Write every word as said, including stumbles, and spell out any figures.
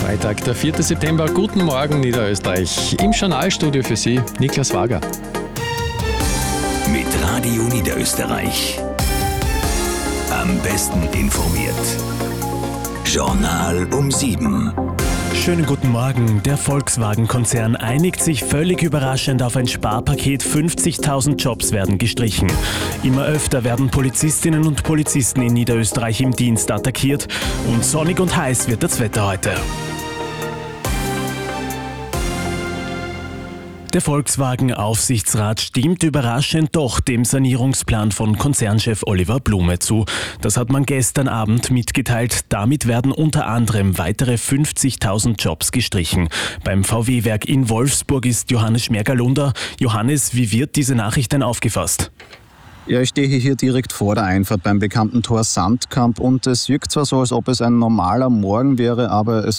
Freitag, der vierten September. Guten Morgen, Niederösterreich. Im Journalstudio für Sie, Niklas Wager. Mit Radio Niederösterreich. Am besten informiert. Journal um sieben. Schönen guten Morgen. Der Volkswagen-Konzern einigt sich völlig überraschend auf ein Sparpaket. fünfzigtausend Jobs werden gestrichen. Immer öfter werden Polizistinnen und Polizisten in Niederösterreich im Dienst attackiert. Und sonnig und heiß wird das Wetter heute. Der Volkswagen-Aufsichtsrat stimmt überraschend doch dem Sanierungsplan von Konzernchef Oliver Blume zu. Das hat man gestern Abend mitgeteilt. Damit werden unter anderem weitere fünfzigtausend Jobs gestrichen. Beim V W-Werk in Wolfsburg ist Johannes Schmergalunder. Johannes, wie wird diese Nachricht denn aufgefasst? Ja, ich stehe hier direkt vor der Einfahrt beim bekannten Tor Sandkamp und es wirkt zwar so, als ob es ein normaler Morgen wäre, aber es